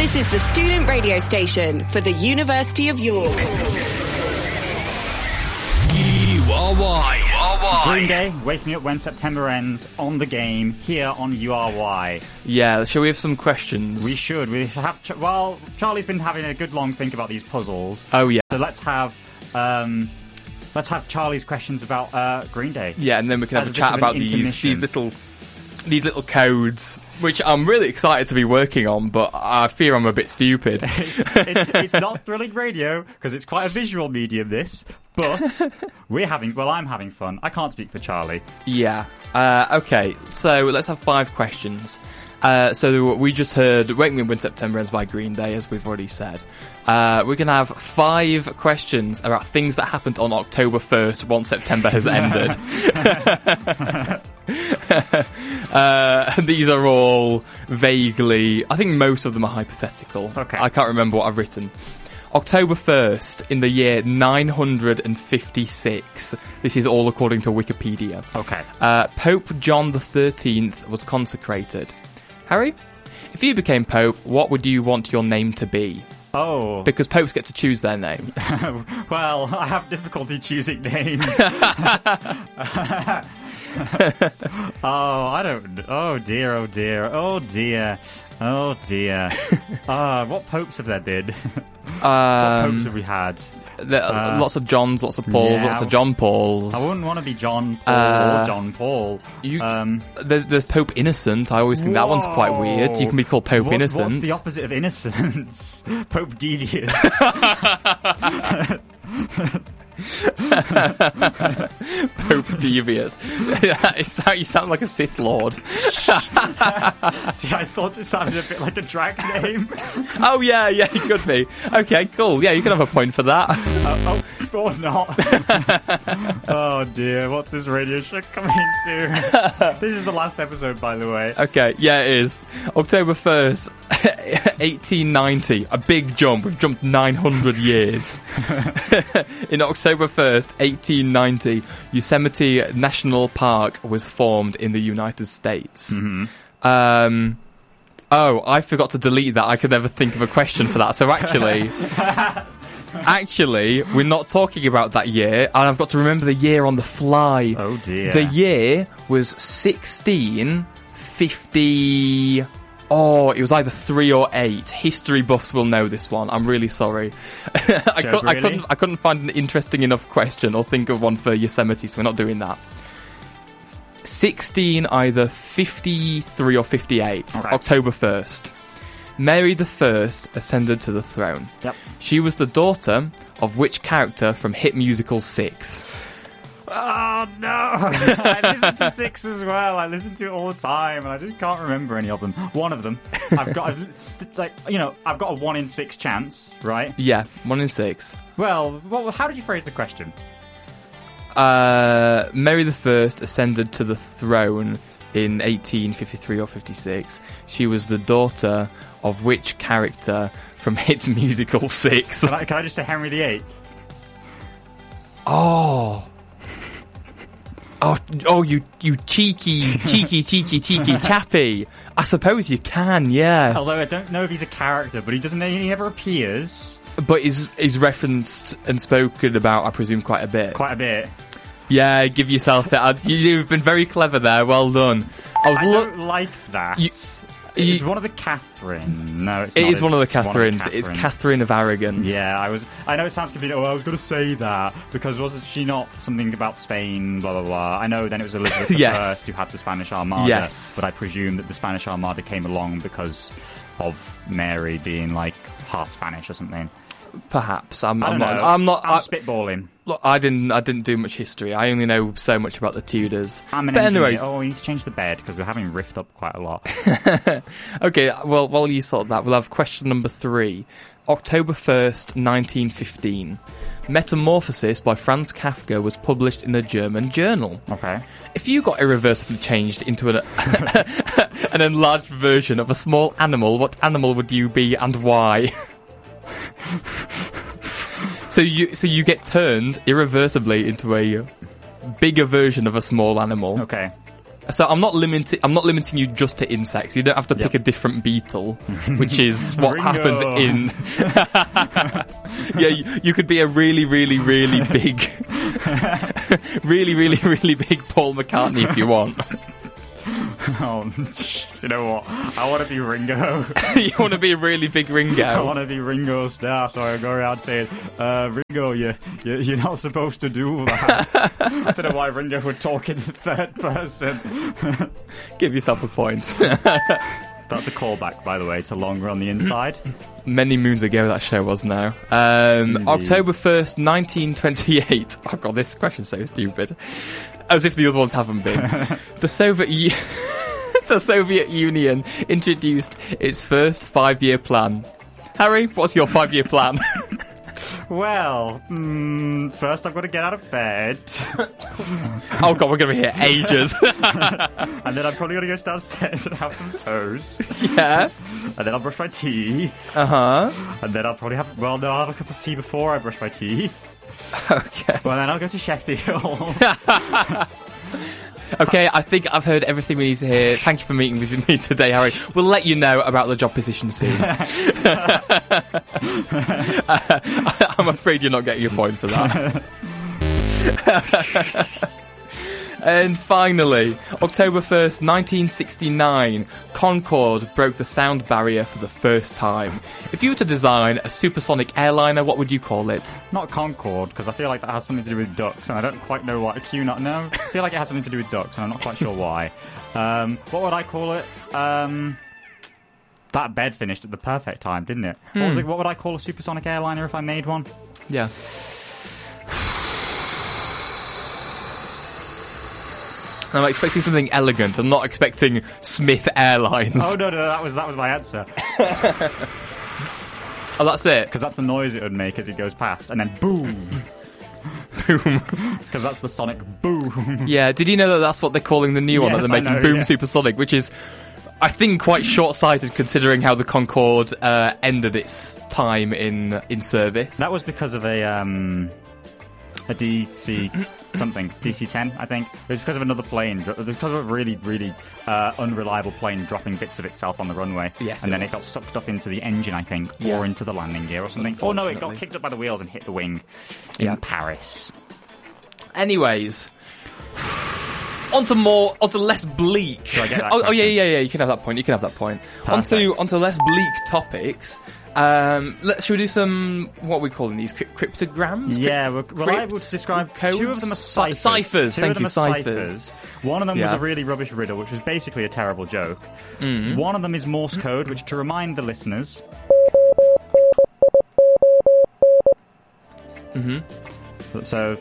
This is the student radio station for the University of York. URY. Green Day, waking up when September ends, on the game, here on URY. Yeah, shall we have some questions? We should. We have. Well, Charlie's been having a good long think about these puzzles. Oh, yeah. So let's have Charlie's questions about Green Day. Yeah, and then we can have a chat about these little codes, which I'm really excited to be working on, but I fear I'm a bit stupid. It's not thrilling radio, because it's quite a visual medium, this, but I'm having fun. I can't speak for Charlie. Yeah. Okay, so let's have 5 questions. So we just heard Wake Me Up When September Ends by Green Day, as we've already said. We're going to have 5 questions about things that happened on October 1st once September has ended. These are all vaguely... I think most of them are hypothetical. Okay. I can't remember what I've written. October 1st, in the year 956. This is all according to Wikipedia. Okay. Pope John XIII was consecrated. Harry, if you became Pope, what would you want your name to be? Oh. Because popes get to choose their name. Well, I have difficulty choosing names. I don't... Oh, dear, oh, dear. Oh, dear. Oh, dear. What popes have there been? What popes have we had? Lots of Johns, lots of Pauls, lots of John Pauls. I wouldn't want to be John Paul or John Paul. There's Pope Innocent. I always think that one's quite weird. You can be called Pope Innocent. What's the opposite of innocence? Pope Devious. Pope Devious. You sound like a Sith Lord. See, I thought it sounded a bit like a drag name. Oh, yeah, it could be. Okay, cool. Yeah, you can have a point for that. Or not. Oh, dear. What's this radio show coming to? This is the last episode, by the way. Okay, yeah, it is. October 1st, 1890. A big jump. We've jumped 900 years. In October 1st, 1890, Yosemite National Park was formed in the United States. Mm-hmm. I forgot to delete that. I could never think of a question for that. So actually, we're not talking about that year, and I've got to remember the year on the fly. Oh, dear. The year was 1650... Oh, it was either 3 or 8. History buffs will know this one. I'm really sorry. I couldn't find an interesting enough question or think of one for Yosemite, so we're not doing that. either 53 or 58. Okay. October 1st. Mary I ascended to the throne. Yep. She was the daughter of which character from hit musical 6? Oh, no. I listen to 6 as well. I listen to it all the time, and I just can't remember any of them. One of them. I've got a 1 in 6 chance, right? Yeah, 1 in 6. Well, how did you phrase the question? Mary I ascended to the throne in 1853 or 56. She was the daughter of which character from hit musical 6? Can I just say Henry VIII? Oh, you cheeky chappy. I suppose you can, yeah. Although I don't know if he's a character, but he never appears. But is referenced and spoken about, I presume, quite a bit. Quite a bit. Yeah, give yourself that. You've been very clever there. Well done. I don't like that. It's one of the Catherine. No, it's not. It is one of the Catherines. It's Catherine of Aragon. Yeah, I know it sounds confusing. I was going to say that because wasn't she not something about Spain? Blah blah blah. I know. Then it was Elizabeth I who had the Spanish Armada. Yes, but I presume that the Spanish Armada came along because of Mary being like half Spanish or something. Perhaps. I'm spitballing. Look, I didn't do much history. I only know so much about the Tudors. I'm an engineer. Anyways, we need to change the bed because we're having rift up quite a lot. Okay, well, while you sort that, we'll have question number 3. October 1st, 1915. Metamorphosis by Franz Kafka was published in a German journal. Okay. If you got irreversibly changed into an enlarged version of a small animal, what animal would you be and why? So you get turned irreversibly into a bigger version of a small animal. Okay. So I'm not limiting you just to insects. You don't have to pick a different beetle, which is what happens in. Yeah, you could be a really, really, really big, really, really, really big Paul McCartney if you want. Oh, you know what? I want to be Ringo. You want to be a really big Ringo? I want to be Ringo Starr, so I go around saying, Ringo, you're not supposed to do that. I don't know why Ringo would talk in the third person. Give yourself a point. That's a callback, by the way, to Longer on the Inside. Many moons ago that show was now. October 1st, 1928. Oh god, this question's so stupid. As if the other ones haven't been. The Soviet Union introduced its first 5-year plan. Harry, what's your 5-year plan? Well, first I've got to get out of bed. Oh god, we're going to be here ages. And then I'm probably going to go downstairs and have some toast. Yeah. And then I'll brush my teeth. Uh-huh. And then I'll probably have a cup of tea before I brush my teeth. Okay. Well, then I'll go to Sheffield. Okay, I think I've heard everything we need to hear. Thank you for meeting with me today, Harry. We'll let you know about the job position soon. I'm afraid you're not getting a point for that. And finally, October 1st, 1969, Concorde broke the sound barrier for the first time. If you were to design a supersonic airliner, what would you call it? Not Concorde, because I feel like that has something to do with ducks, and I don't quite know why. I feel like it has something to do with ducks, and I'm not quite sure why. What would I call it? That bed finished at the perfect time, didn't it? What would I call a supersonic airliner if I made one? Yeah. I'm expecting something elegant. I'm not expecting Smith Airlines. Oh no, that was my answer. Oh, that's it? Because that's the noise it would make as it goes past, and then boom. Boom. Because that's the sonic boom. Yeah, did you know that that's what they're calling the new one, that they're making Boom Supersonic, which is, I think, quite short-sighted considering how the Concorde ended its time in service. That was because of a DC something, DC-10, I think. It was because of another plane. It was because of a really, really unreliable plane dropping bits of itself on the runway. Yes, and then it got sucked up into the engine, I think, or into the landing gear or something. Oh no, it got kicked up by the wheels and hit the wing in Paris. Anyways, onto less bleak. Do I get that oh question? yeah. You can have that point. Onto less bleak topics. Should we do some, what are we calling these? Cryptograms? Yeah, I would describe codes? two of them as ciphers. Ciphers, Thank you, ciphers. One of them was a really rubbish riddle, which was basically a terrible joke. One of them is Morse code, which, to remind the listeners... So...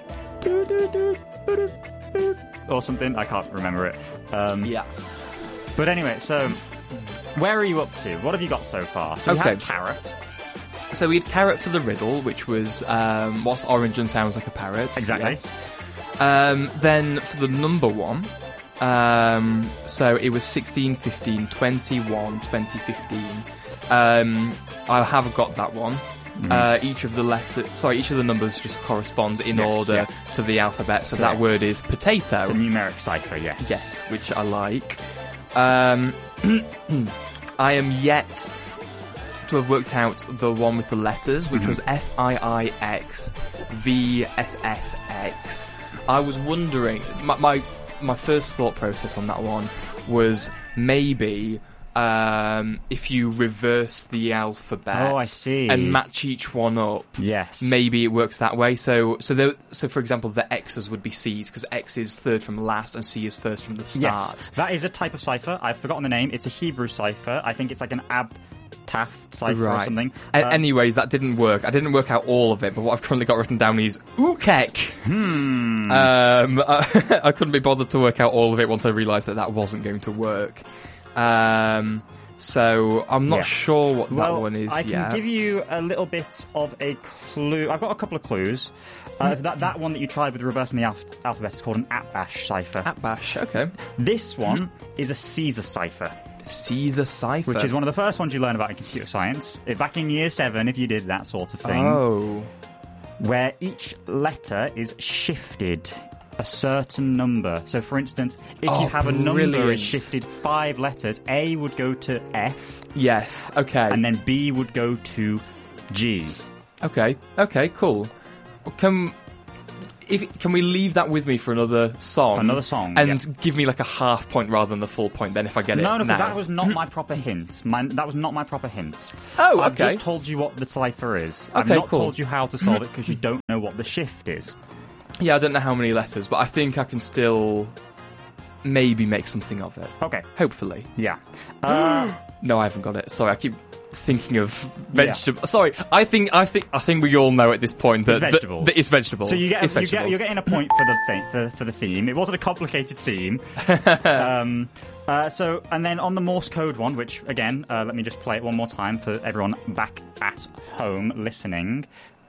or something, I can't remember it. Yeah. But anyway, so... where are you up to? What have you got so far? So we had carrot. So we had carrot for the riddle, which was what's orange and sounds like a parrot. Exactly. Yes. Then for the number one, so it was 16, 15, 21, 20, 15. I have got that one. Each of the numbers just corresponds in order to the alphabet. So that word is potato. It's a numeric cipher, yes. Yes, which I like. I am yet to have worked out the one with the letters, which was FIIX VSSX. I was wondering, my first thought process on that one was maybe if you reverse the alphabet, oh, I see, and match each one up, yes, maybe it works that way. So for example, the X's would be C's because X is third from last and C is first from the start. Yes, that is a type of cipher. I've forgotten the name. It's a Hebrew cipher. I think it's like an Abtaf cipher or something. Anyways, that didn't work. I didn't work out all of it, but what I've currently got written down is Ukek. I couldn't be bothered to work out all of it once I realised that wasn't going to work. So I'm not sure what that one is. I can give you a little bit of a clue. I've got a couple of clues. That one that you tried with reversing the alphabet is called an Atbash cipher. Atbash, okay. This one is a Caesar cipher. Caesar cipher, which is one of the first ones you learn about in computer science. Back in year 7, if you did that sort of thing. Oh. Where each letter is shifted a certain number. So, for instance, if Oh, you have a number brilliant. is shifted 5 letters, A would go to F, Yes. Okay. and then B would go to G. Okay. Okay. Cool. Can we leave that with me for another song? Another song, and yeah. give me like a half point rather than the full point. Then if I get it No, now. because that was not my proper hint. That was not my proper hint. Oh, I've okay. just told you what the cipher is. I've Okay, not cool. told you how to solve it because you don't know what the shift is. Yeah, I don't know how many letters, but I think I can still maybe make something of it. Okay, Hopefully. yeah. No, I haven't got it. Sorry, I keep thinking of vegetable. Sorry, I think we all know at this point that It's vegetables. that it's vegetables. So you're It's vegetables. getting a point for the theme. It wasn't a complicated theme. So and then on the Morse code one, which again, let me just play it one more time for everyone back at home listening.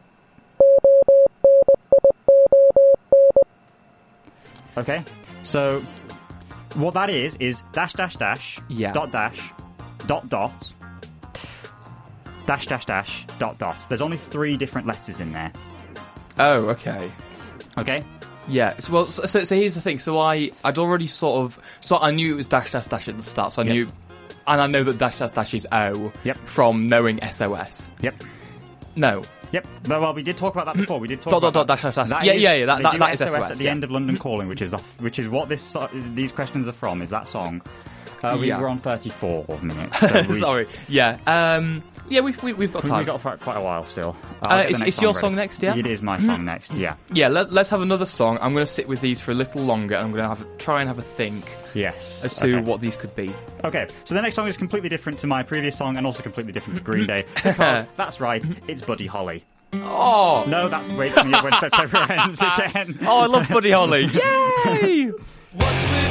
Okay, so what that is dash dash dash Yeah. dot dash dot dot dash dash dash dot dot. There's only 3 different letters in there. Oh, okay. Okay. Yeah. So here's the thing. So I'd already I knew it was dash dash dash at the start. So I Yep. knew, and I know that dash dash dash is O. Yep. From knowing SOS. Yep. No. Yep. Well, we did talk about that before. We did talk Dot, about dot, that. dash, dash, dash. That Yeah, is- yeah, that- they that- do that is SOS SOS, at the yeah. end of London Calling, which is what these questions are from. Is that song? We Yeah. were on 34 minutes. So Sorry. Yeah. Yeah. We've got time. We've got quite a while still. I'll get the It's next your ready. song next, yeah? It is my song next. Yeah. Yeah. Let's have another song. I'm going to sit with these for a little longer. And I'm going to try and have a think Yes. as to Okay. what these could be. Okay. So the next song is completely different to my previous song, and also completely different to Green Day. Because that's right, it's Buddy Holly. Oh. No, that's Wake Me Up When September Ends again. Oh, I love Buddy Holly. Yay! What's with